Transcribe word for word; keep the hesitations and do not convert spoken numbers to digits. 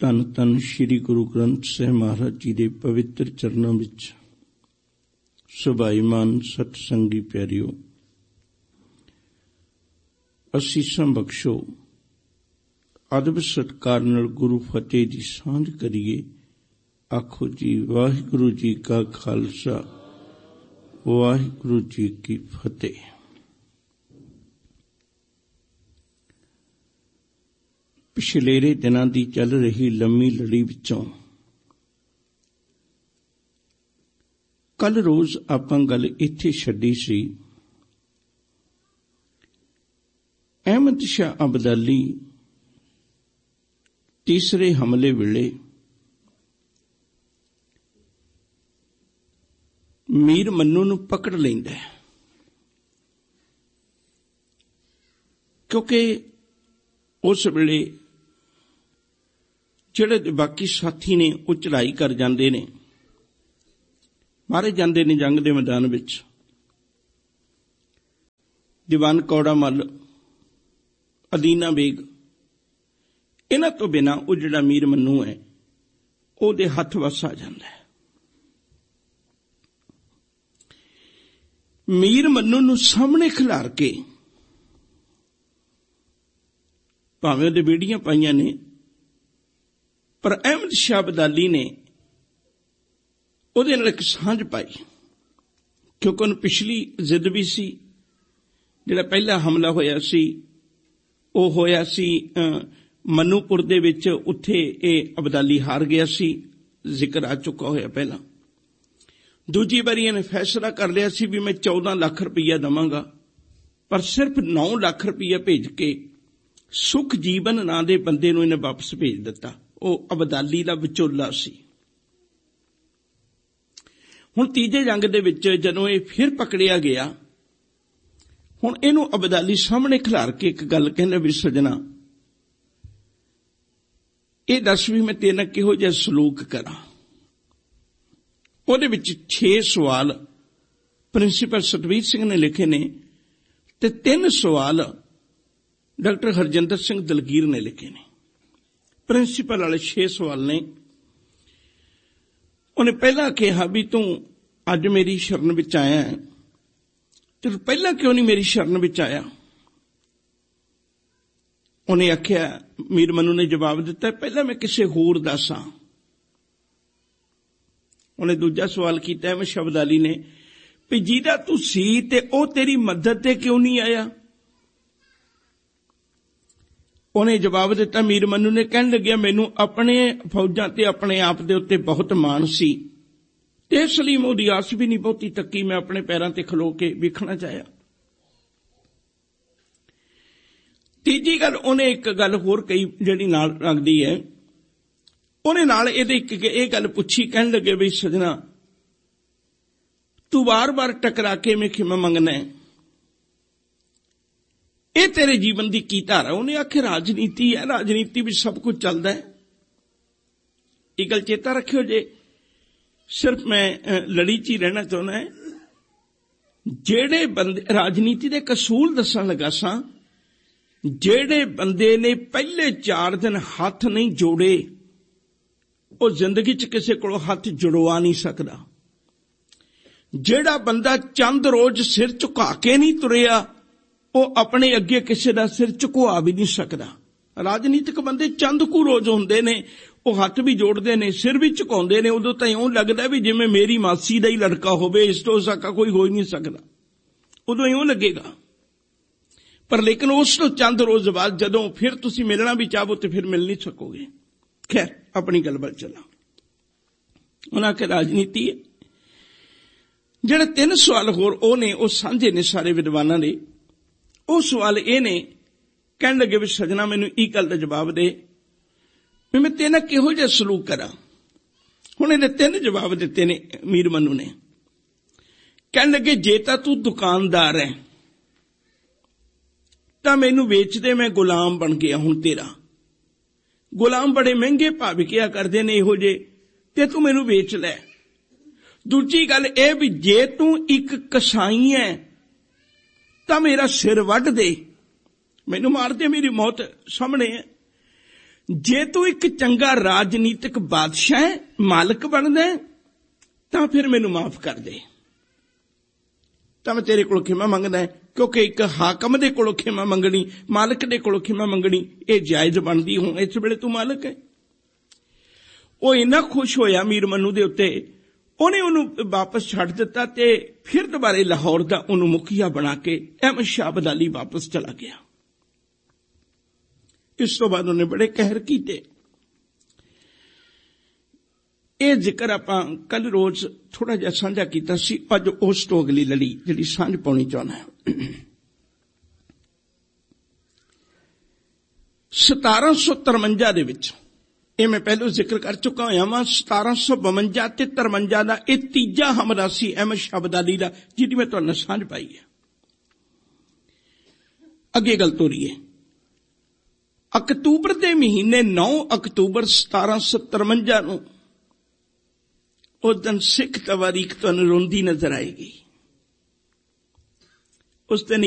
ਧੰਨ ਧੰਨ ਸ਼੍ਰੀ ਗੁਰੂ ਗ੍ਰੰਥ ਸਾਹਿਬ ਮਹਾਰਾਜ ਜੀ ਦੇ ਪਵਿੱਤਰ ਚਰਨਾਂ ਵਿੱਚ ਸੁਭਾਈਮਾਨ ਸਤ ਸੰਗੀ ਪਿਆਰਿਓ, ਅਸੀਸਾਂ ਬਖਸ਼ੋ। ਅਦਬ ਸਤਿਕਾਰ ਨਾਲ ਗੁਰੂ ਫਤਿਹ ਦੀ ਸਾਂਝ ਕਰੀਏ। ਆਖੋ ਜੀ ਵਾਹਿਗੁਰੂ ਜੀ ਕਾ ਖਾਲਸਾ, ਵਾਹਿਗੁਰੂ ਜੀ ਕੀ ਫਤਿਹ। ਪਿਛਲੇਰੇ ਦਿਨਾਂ ਦੀ ਚੱਲ ਰਹੀ ਲੰਮੀ ਲੜੀ ਵਿੱਚੋਂ ਕੱਲ ਰੋਜ਼ ਆਪਾਂ ਗੱਲ ਇੱਥੇ ਛੱਡੀ ਸੀ। ਅਹਿਮਦ ਸ਼ਾਹ ਅਬਦਾਲੀ ਤੀਸਰੇ ਹਮਲੇ ਵੇਲੇ ਮੀਰ ਮੰਨੂ ਨੂੰ ਪਕੜ ਲੈਂਦਾ ਹੈ, ਕਿਉਂਕਿ ਉਸ ਵੇਲੇ ਜਿਹੜੇ ਬਾਕੀ ਸਾਥੀ ਨੇ ਉਹ ਚੜ੍ਹਾਈ ਕਰ ਜਾਂਦੇ ਨੇ, ਮਾਰੇ ਜਾਂਦੇ ਨੇ ਜੰਗ ਦੇ ਮੈਦਾਨ ਵਿੱਚ। ਦੀਵਾਨ ਕੌੜਾ ਮੱਲ, ਅਦੀਨਾ ਬੇਗ, ਇਹਨਾਂ ਤੋਂ ਬਿਨਾਂ ਉਹ ਜਿਹੜਾ ਮੀਰ ਮੰਨੂ ਹੈ ਉਹਦੇ ਹੱਥ ਵੱਸ ਆ ਜਾਂਦਾ ਹੈ। ਮੀਰ ਮੰਨੂ ਨੂੰ ਸਾਹਮਣੇ ਖਿਲਾਰ ਕੇ ਭਾਵੇਂ ਉਹਦੇ ਬੇੜੀਆਂ ਪਾਈਆਂ ਨੇ, ਪਰ ਅਹਿਮਦ ਸ਼ਾਹ ਅਬਦਾਲੀ ਨੇ ਉਹਦੇ ਨਾਲ ਇੱਕ ਸਾਂਝ ਪਾਈ, ਕਿਉਂਕਿ ਉਹਨੂੰ ਪਿਛਲੀ ਜ਼ਿੱਦ ਵੀ ਸੀ। ਜਿਹੜਾ ਪਹਿਲਾ ਹਮਲਾ ਹੋਇਆ ਸੀ ਉਹ ਹੋਇਆ ਸੀ ਮਨੂਪੁਰ ਦੇ ਵਿੱਚ, ਉੱਥੇ ਇਹ ਅਬਦਾਲੀ ਹਾਰ ਗਿਆ ਸੀ, ਜ਼ਿਕਰ ਆ ਚੁੱਕਾ ਹੋਇਆ ਪਹਿਲਾਂ। ਦੂਜੀ ਵਾਰੀ ਇਹਨੇ ਫੈਸਲਾ ਕਰ ਲਿਆ ਸੀ ਵੀ ਮੈਂ ਚੌਦਾਂ ਲੱਖ ਰੁਪਈਆ ਦੇਵਾਂਗਾ, ਪਰ ਸਿਰਫ ਨੌ ਲੱਖ ਰੁਪਈਆ ਭੇਜ ਕੇ ਸੁਖ ਜੀਵਨ ਨਾਂ ਦੇ ਬੰਦੇ ਨੂੰ ਇਹਨੇ ਵਾਪਸ ਭੇਜ ਦਿੱਤਾ। ਉਹ ਅਬਦਾਲੀ ਦਾ ਵਿਚੋਲਾ ਸੀ। ਹੁਣ ਤੀਜੇ ਜੰਗ ਦੇ ਵਿੱਚ ਜਦੋਂ ਇਹ ਫਿਰ ਪਕੜਿਆ ਗਿਆ, ਹੁਣ ਇਹਨੂੰ ਅਬਦਾਲੀ ਸਾਹਮਣੇ ਖਿਲਾਰ ਕੇ ਇੱਕ ਗੱਲ ਕਹਿੰਦਾ ਵੀ ਸਜਣਾ, ਇਹ ਦੱਸ ਵੀ ਮੈਂ ਤੇਰੇ ਨਾਲ ਕਿਹੋ ਜਿਹਾ ਸਲੂਕ ਕਰਾਂ। ਉਹਦੇ ਵਿੱਚ ਛੇ ਸਵਾਲ ਪ੍ਰਿੰਸੀਪਲ ਸਤਵੀਰ ਸਿੰਘ ਨੇ ਲਿਖੇ ਨੇ ਤੇ ਤਿੰਨ ਸਵਾਲ ਡਾਕਟਰ ਹਰਜਿੰਦਰ ਸਿੰਘ ਦਲਗੀਰ ਨੇ ਲਿਖੇ ਨੇ। ਪ੍ਰਿੰਸੀਪਲ ਵਾਲੇ ਛੇ ਸਵਾਲ ਨੇ। ਉਹਨੇ ਪਹਿਲਾਂ ਕਿਹਾ ਵੀ ਤੂੰ ਅੱਜ ਮੇਰੀ ਸ਼ਰਨ ਵਿੱਚ ਆਇਆ ਹੈ, ਤੇ ਪਹਿਲਾਂ ਕਿਉਂ ਨਹੀਂ ਮੇਰੀ ਸ਼ਰਨ ਵਿੱਚ ਆਇਆ? ਉਹਨੇ ਆਖਿਆ, ਮੀਰ ਮੰਨੂ ਨੇ ਜਵਾਬ ਦਿੱਤਾ, ਪਹਿਲਾਂ ਮੈਂ ਕਿਸੇ ਹੋਰ ਦਾ ਸਾਂ। ਉਹਨੇ ਦੂਜਾ ਸਵਾਲ ਕੀਤਾ ਅਹਿਮਦ ਸ਼ਾਹ ਅਬਦਾਲੀ ਨੇ ਵੀ ਜਿਹਦਾ ਤੂੰ ਸੀ ਤੇ ਉਹ ਤੇਰੀ ਮਦਦ ਤੇ ਕਿਉਂ ਨਹੀਂ ਆਇਆ? ਉਹਨੇ ਜਵਾਬ ਦਿੱਤਾ, ਮੀਰ ਮੰਨੂ ਨੇ ਕਹਿਣ ਲੱਗਿਆ, ਮੈਨੂੰ ਆਪਣੇ ਫੌਜਾਂ ਤੇ ਆਪਣੇ ਆਪ ਦੇ ਉੱਤੇ ਬਹੁਤ ਮਾਣ ਸੀ ਤੇ ਇਸ ਲਈ ਮੈਂ ਉਹਦੀ ਆਸ ਵੀ ਨਹੀਂ ਬਹੁਤੀ ਤੱਕੀ, ਮੈਂ ਆਪਣੇ ਪੈਰਾਂ ਤੇ ਖਲੋ ਕੇ ਵੇਖਣਾ ਚਾਹਿਆ। ਤੀਜੀ ਗੱਲ ਉਹਨੇ ਇੱਕ ਗੱਲ ਹੋਰ ਕਹੀ ਜਿਹੜੀ ਨਾਲ ਲੱਗਦੀ ਹੈ। ਉਹਨੇ ਨਾਲ ਇਹਦੇ ਇੱਕ ਇਹ ਗੱਲ ਪੁੱਛੀ, ਕਹਿਣ ਲੱਗੇ ਵੀ ਸਜਣਾ ਤੂੰ ਵਾਰ-ਵਾਰ ਟਕਰਾ ਕੇ ਮੈਂ ਖਿਮਾ ਮੰਗਣਾ ਹੈ, ਇਹ ਤੇਰੇ ਜੀਵਨ ਦੀ ਕੀ ਧਾਰਾ? ਉਹਨੇ ਆਖਿਆ ਰਾਜਨੀਤੀ ਹੈ, ਰਾਜਨੀਤੀ ਵਿੱਚ ਸਭ ਕੁਝ ਚੱਲਦਾ ਹੈ। ਇਹ ਗੱਲ ਚੇਤਾ ਰੱਖਿਓ, ਜੇ ਸਿਰਫ ਮੈਂ ਲੜੀ 'ਚ ਹੀ ਰਹਿਣਾ ਚਾਹੁੰਦਾ ਹੈ। ਜਿਹੜੇ ਬੰਦੇ ਰਾਜਨੀਤੀ ਦੇ ਕਸੂਲ ਦੱਸਣ ਲੱਗਾ ਸਾਂ, ਜਿਹੜੇ ਬੰਦੇ ਨੇ ਪਹਿਲੇ ਚਾਰ ਦਿਨ ਹੱਥ ਨਹੀਂ ਜੋੜੇ ਉਹ ਜ਼ਿੰਦਗੀ 'ਚ ਕਿਸੇ ਕੋਲੋਂ ਹੱਥ ਜੁੜਵਾ ਨਹੀਂ ਸਕਦਾ। ਜਿਹੜਾ ਬੰਦਾ ਚੰਦ ਰੋਜ਼ ਸਿਰ ਝੁਕਾ ਕੇ ਨਹੀਂ ਤੁਰਿਆ ਉਹ ਆਪਣੇ ਅੱਗੇ ਕਿਸੇ ਦਾ ਸਿਰ ਝੁਕਵਾ ਵੀ ਨਹੀਂ ਸਕਦਾ। ਰਾਜਨੀਤਿਕ ਬੰਦੇ ਚੰਦ ਕੁ ਰੋਜ਼ ਹੁੰਦੇ ਨੇ, ਉਹ ਹੱਥ ਵੀ ਜੋੜਦੇ ਨੇ, ਸਿਰ ਵੀ ਝੁਕਾਉਂਦੇ ਨੇ। ਉਦੋਂ ਤਾਂ ਇਉਂ ਲੱਗਦਾ ਵੀ ਜਿਵੇਂ ਮੇਰੀ ਮਾਸੀ ਦਾ ਹੀ ਲੜਕਾ ਹੋਵੇ, ਇਸ ਤੋਂ ਸਾਕਾ ਕੋਈ ਹੋ ਹੀ ਨਹੀਂ ਸਕਦਾ। ਉਦੋਂ ਇਉਂ ਲੱਗੇਗਾ। ਪਰ ਲੇਕਿਨ ਉਸ ਤੋਂ ਚੰਦ ਰੋਜ਼ ਬਾਅਦ ਜਦੋਂ ਫਿਰ ਤੁਸੀਂ ਮਿਲਣਾ ਵੀ ਚਾਹੋ ਤੇ ਫਿਰ ਮਿਲ ਨਹੀਂ ਸਕੋਗੇ। ਖੈਰ, ਆਪਣੀ ਗੱਲ ਵੱਲ ਚੱਲਾਂ। ਉਹਨਾਂ ਕਿ ਰਾਜਨੀਤੀ ਹੈ। ਜਿਹੜੇ ਤਿੰਨ ਸਵਾਲ ਹੋਰ ਉਹ ਨੇ, ਉਹ ਸਾਂਝੇ ਨੇ ਸਾਰੇ ਵਿਦਵਾਨਾਂ ਦੇ। ਉਹ ਸਵਾਲ ਇਹ ਨੇ, ਕਹਿਣ ਲੱਗੇ ਵੀ ਸਜਣਾ ਮੈਨੂੰ ਇਹ ਗੱਲ ਦਾ ਜਵਾਬ ਦੇ ਵੀ ਮੈਂ ਤੇਰੇ ਨਾਲ ਕਿਹੋ ਜਿਹਾ ਸਲੂਕ ਕਰਾਂ। ਹੁਣ ਇਹਨੇ ਤਿੰਨ ਜਵਾਬ ਦਿੱਤੇ ਨੇ ਮੀਰ ਮੰਨੂ ਨੇ। ਕਹਿਣ ਲੱਗੇ ਜੇ ਤਾਂ ਤੂੰ ਦੁਕਾਨਦਾਰ ਹੈ ਤਾਂ ਮੈਨੂੰ ਵੇਚ ਦੇ, ਮੈਂ ਗੁਲਾਮ ਬਣ ਗਿਆ ਹੁਣ ਤੇਰਾ। ਗੁਲਾਮ ਬੜੇ ਮਹਿੰਗੇ ਭਾਅ ਵਿਕਿਆ ਕਰਦੇ ਨੇ ਇਹੋ ਜਿਹੇ, ਤੇ ਤੂੰ ਮੈਨੂੰ ਵੇਚ ਲੈ। ਦੂਜੀ ਗੱਲ ਇਹ ਵੀ ਜੇ ਤੂੰ ਇੱਕ ਕਸਾਈ ਹੈ ਤਾਂ ਮੇਰਾ ਸਿਰ ਵੱਢ ਦੇ, ਮੈਨੂੰ ਮਾਰ ਦੇ, ਮੇਰੀ ਮੌਤ ਸਾਹਮਣੇ ਹੈ। ਜੇ ਤੂੰ ਇੱਕ ਚੰਗਾ ਰਾਜਨੀਤਿਕ ਬਾਦਸ਼ਾਹ ਹੈ, ਮਾਲਕ ਬਣਦਾ ਤਾਂ ਫਿਰ ਮੈਨੂੰ ਮਾਫ ਕਰ ਦੇ, ਤਾਂ ਮੈਂ ਤੇਰੇ ਕੋਲ ਖਿਮਾ ਮੰਗਦਾ, ਕਿਉਂਕਿ ਇੱਕ ਹਾਕਮ ਦੇ ਕੋਲੋਂ ਖਿਮਾ ਮੰਗਣੀ, ਮਾਲਕ ਦੇ ਕੋਲੋਂ ਖਿਮਾ ਮੰਗਣੀ ਇਹ ਜਾਇਜ਼ ਬਣਦੀ। ਹੁਣ ਇਸ ਵੇਲੇ ਤੂੰ ਮਾਲਕ ਹੈ। ਉਹ ਇੰਨਾ ਖੁਸ਼ ਹੋਇਆ ਮੀਰ ਮਨੂੰ ਦੇ ਉੱਤੇ, ਉਹਨੇ ਉਹਨੂੰ ਵਾਪਸ ਛੱਡ ਦਿੱਤਾ ਤੇ ਫਿਰ ਦੁਬਾਰੇ ਲਾਹੌਰ ਦਾ ਉਹਨੂੰ ਮੁਖੀਆ ਬਣਾ ਕੇ ਅਹਿਮਦ ਸ਼ਾਹ ਅਬਦਾਲੀ ਵਾਪਸ ਚਲਾ ਗਿਆ। ਇਸ ਤੋਂ ਬਾਅਦ ਉਹਨੇ ਬੜੇ ਕਹਿਰ ਕੀਤੇ। ਇਹ ਜ਼ਿਕਰ ਆਪਾਂ ਕੱਲ ਰੋਜ਼ ਥੋੜਾ ਜਿਹਾ ਸਾਂਝਾ ਕੀਤਾ ਸੀ। ਅੱਜ ਉਸ ਤੋਂ ਅਗਲੀ ਲੜੀ ਜਿਹੜੀ ਸਾਂਝ ਪਾਉਣੀ ਚਾਹੁੰਦਾ ਹੈ। ਸਤਾਰਾਂ ਸੌ ਤਰਵੰਜਾ ਦੇ ਵਿੱਚ, ਇਹ ਮੈਂ ਪਹਿਲਾਂ ਜ਼ਿਕਰ ਕਰ ਚੁੱਕਾ ਹੋਇਆ ਵਾਂ, ਸਤਾਰਾਂ ਸੌ ਬਵੰਜਾ ਤੇ ਤਰਵੰਜਾ ਦਾ ਇਹ ਤੀਜਾ ਹਮਲਾ ਸੀ ਅਹਿਮਦ ਸ਼ਾਹ ਅਬਦਾਲੀ ਦਾ, ਜਿਹਦੀ ਮੈਂ ਤੁਹਾਨੂੰ ਸਾਂਝ ਪਾਈ ਹੈ। ਅੱਗੇ ਗੱਲ ਤੋਰੀਏ। ਅਕਤੂਬਰ ਦੇ ਮਹੀਨੇ ਨੌ ਅਕਤੂਬਰ ਸਤਾਰਾਂ ਸੌ ਤਰਵੰਜਾ ਨੂੰ, ਉਸ ਦਿਨ ਸਿੱਖ ਤਵਾਰੀਖ ਤੁਹਾਨੂੰ ਰੋਂਦੀ ਨਜ਼ਰ ਆਏਗੀ। ਉਸ ਦਿਨ